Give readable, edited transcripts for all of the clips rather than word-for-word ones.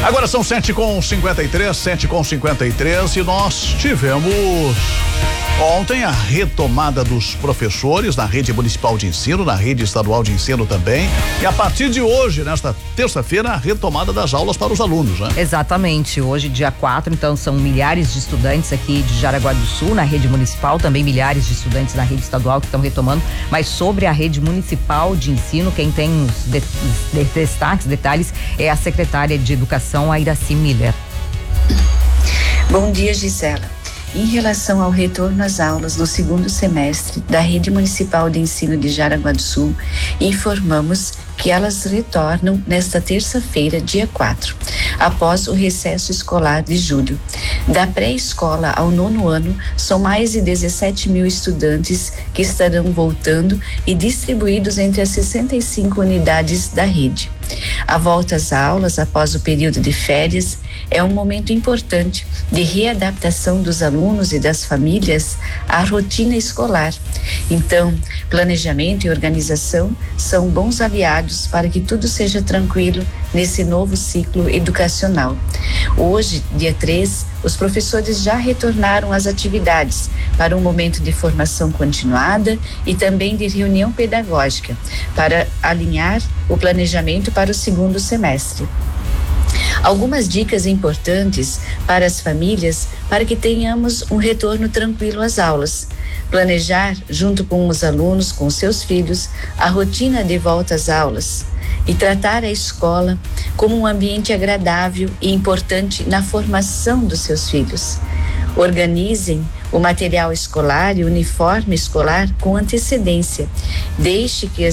Agora são 7h53, e nós tivemos ontem a retomada dos professores na rede municipal de ensino, na rede estadual de ensino também, e a partir de hoje, nesta terça-feira, a retomada das aulas para os alunos, né? Exatamente, hoje dia 4, então são milhares de estudantes aqui de Jaraguá do Sul na rede municipal, também milhares de estudantes na rede estadual que estão retomando, mas sobre a rede municipal de ensino, quem tem os detalhes é a secretária de Educação, a Iraci Miller. Bom dia, Gisela. Em relação ao retorno às aulas no segundo semestre da Rede Municipal de Ensino de Jaraguá do Sul, informamos que elas retornam nesta terça-feira, dia 4, após o recesso escolar de julho. Da pré-escola ao 9º ano, são mais de 17 mil estudantes que estarão voltando e distribuídos entre as 65 unidades da rede. A volta às aulas após o período de férias é um momento importante de readaptação dos alunos e das famílias à rotina escolar. Então, planejamento e organização são bons aliados para que tudo seja tranquilo nesse novo ciclo educacional. Hoje, dia 3, os professores já retornaram às atividades para um momento de formação continuada e também de reunião pedagógica para alinhar o planejamento para o segundo semestre. Algumas dicas importantes para as famílias para que tenhamos um retorno tranquilo às aulas. Planejar, junto com os alunos, com seus filhos, a rotina de volta às aulas e tratar a escola como um ambiente agradável e importante na formação dos seus filhos. Organizem o material escolar e o uniforme escolar com antecedência. Deixe que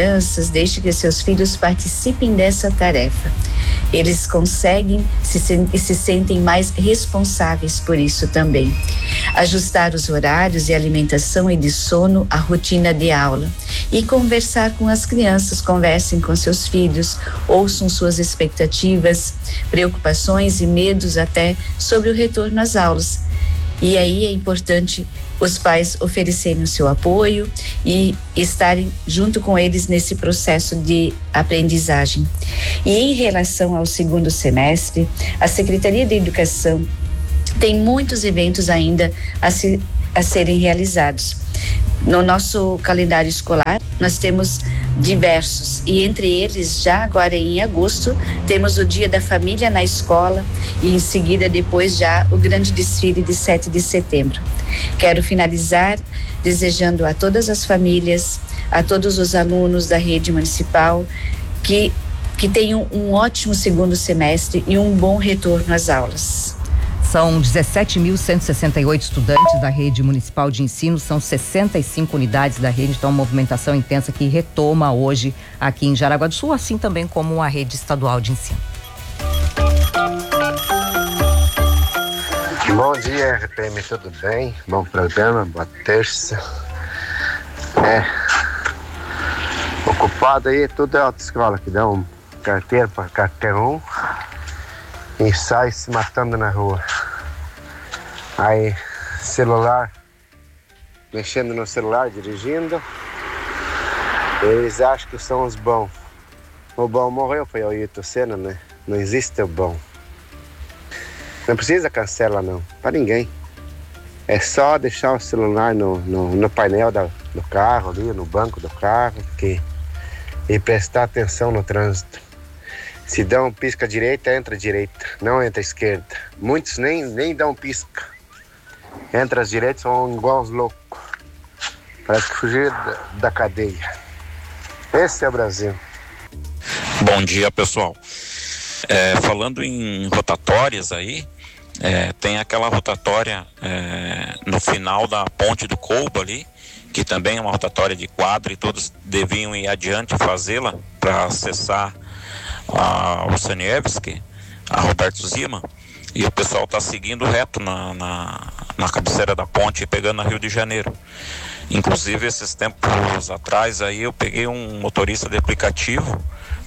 seus filhos participem dessa tarefa. Eles conseguem e se sentem mais responsáveis por isso também. Ajustar os horários de alimentação e de sono à rotina de aula. E conversar com as crianças, conversem com seus filhos, ouçam suas expectativas, preocupações e medos até sobre o retorno às aulas. E aí é importante os pais oferecerem o seu apoio e estarem junto com eles nesse processo de aprendizagem. E em relação ao segundo semestre, a Secretaria de Educação tem muitos eventos ainda a serem realizados. No nosso calendário escolar, nós temos diversos, e entre eles, já agora em agosto, temos o Dia da Família na escola e em seguida, depois já, o grande desfile de 7 de setembro. Quero finalizar desejando a todas as famílias, a todos os alunos da rede municipal que tenham um ótimo segundo semestre e um bom retorno às aulas. São 17.168 estudantes da rede municipal de ensino, são 65 unidades da rede, então movimentação intensa que retoma hoje aqui em Jaraguá do Sul, assim também como a rede estadual de ensino. Bom dia, RPM, tudo bem? Bom programa, boa terça. Ocupado aí, tudo é autoescola, que dá um carteira para qualquer um e sai se matando na rua. Aí, celular, mexendo no celular, dirigindo. Eles acham que são os bons. O bom morreu, foi o Ayrton Senna, né? Não existe o bom. Não precisa cancelar, não, para ninguém. É só deixar o celular no painel do carro, ali, no banco do carro, e prestar atenção no trânsito. Se dá um pisca à direita, entra à direita, não entra à esquerda. Muitos nem dão um pisca. Entra às direitas, são igual os loucos. Parece que fugir da cadeia. Esse é o Brasil. Bom dia, pessoal. Falando em rotatórias aí, tem aquela rotatória no final da ponte do Coubo ali, que também é uma rotatória de quadra e todos deviam ir adiante fazê-la para acessar a Ossaniewski, a Roberto Zima, e o pessoal está seguindo reto na cabeceira da ponte, pegando na Rio de Janeiro. Inclusive, esses tempos atrás aí eu peguei um motorista de aplicativo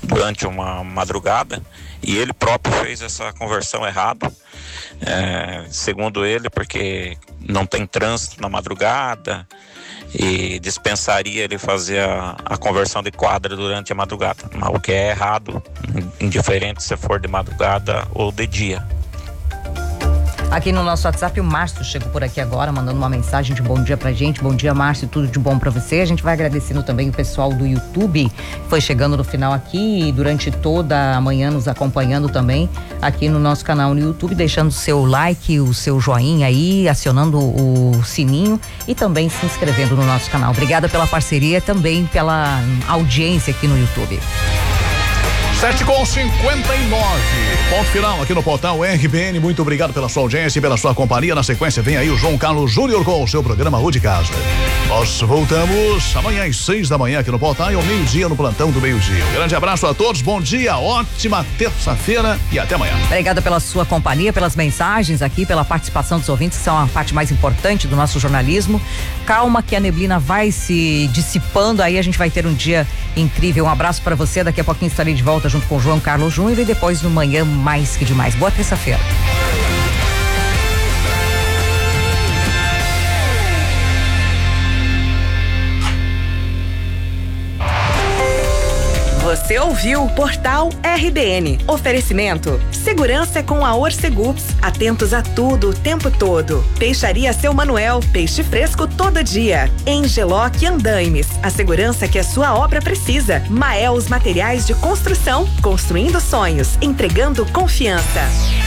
durante uma madrugada, e ele próprio fez essa conversão errada, segundo ele, porque não tem trânsito na madrugada e dispensaria ele fazer a conversão de quadra durante a madrugada, mas o que é errado, indiferente se for de madrugada ou de dia. Aqui no nosso WhatsApp, o Márcio chegou por aqui agora, mandando uma mensagem de bom dia pra gente. Bom dia, Márcio, tudo de bom pra você. A gente vai agradecendo também o pessoal do YouTube, foi chegando no final aqui e durante toda a manhã nos acompanhando também aqui no nosso canal no YouTube, deixando o seu like, o seu joinha aí, acionando o sininho e também se inscrevendo no nosso canal. Obrigada pela parceria, também pela audiência aqui no YouTube. 7:59. Ponto final aqui no portal RBN. Muito obrigado pela sua audiência e pela sua companhia. Na sequência vem aí o João Carlos Júnior com o seu programa Rua de Casa. Nós voltamos amanhã às 6 da manhã aqui no portal e ao meio-dia no plantão do meio-dia. Um grande abraço a todos, bom dia, ótima terça-feira e até amanhã. Obrigada pela sua companhia, pelas mensagens aqui, pela participação dos ouvintes, que são a parte mais importante do nosso jornalismo. Calma que a neblina vai se dissipando, aí a gente vai ter um dia incrível. Um abraço para você, daqui a pouquinho estarei de volta junto com o João Carlos Júnior e depois no Manhã Mais Que Demais. Boa terça-feira. Você ouviu Portal RBN. Oferecimento: segurança é com a Orcegups. Atentos a tudo o tempo todo. Peixaria Seu Manuel, peixe fresco todo dia. Engeloc Andaimes, a segurança que a sua obra precisa. Maels Materiais de Construção, construindo sonhos, entregando confiança.